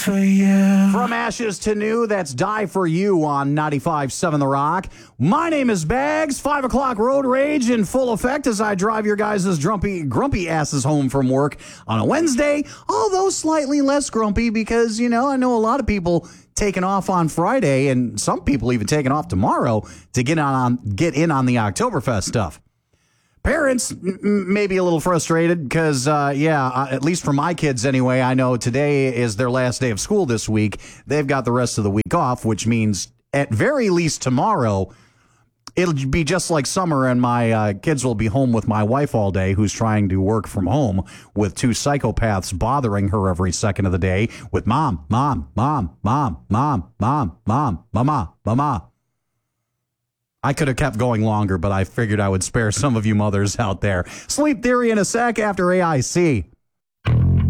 For you. From ashes to new, that's Die For You on 95.7 The Rock. My name is Bags. 5 o'clock road rage in full effect as I drive your guys' grumpy asses home from work on a Wednesday, although slightly less grumpy because, I know a lot of people taking off on Friday and some people even taking off tomorrow to get in on the Oktoberfest stuff. Parents may be a little frustrated because, at least for my kids anyway, I know today is their last day of school this week. They've got the rest of the week off, which means at very least tomorrow, it'll be just like summer and my kids will be home with my wife all day who's trying to work from home with two psychopaths bothering her every second of the day with mom, mom, mom, mom, mom, mom, mom, mama, mama. I could have kept going longer, but I figured I would spare some of you mothers out there. Sleep Theory in a sec after AIC.